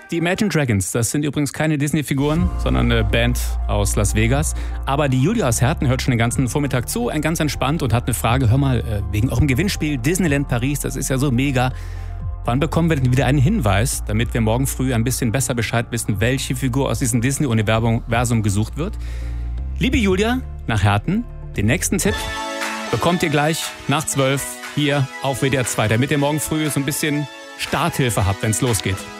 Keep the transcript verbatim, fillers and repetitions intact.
Die Imagine Dragons, das sind übrigens keine Disney-Figuren, sondern eine Band aus Las Vegas. Aber die Julia aus Herten hört schon den ganzen Vormittag zu, ein ganz entspannt und hat eine Frage. Hör mal, wegen eurem Gewinnspiel Disneyland Paris, das ist ja so mega. Wann bekommen wir denn wieder einen Hinweis, damit wir morgen früh ein bisschen besser Bescheid wissen, welche Figur aus diesem Disney-Universum gesucht wird? Liebe Julia, nach Herten, den nächsten Tipp bekommt ihr gleich nach zwölf hier auf W D R zwei, damit ihr morgen früh so ein bisschen Starthilfe habt, wenn es losgeht.